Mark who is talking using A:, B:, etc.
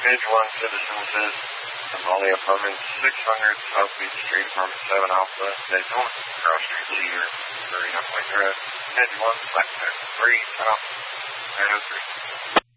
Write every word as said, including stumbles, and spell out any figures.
A: Page one, Citizens, Somalia Apartment six hundred, South Beach Street, Apartment seven Alpha, Daytona, Cross Street, Cedar, Marina Point Drive. Page one, Black three, South, nine oh three.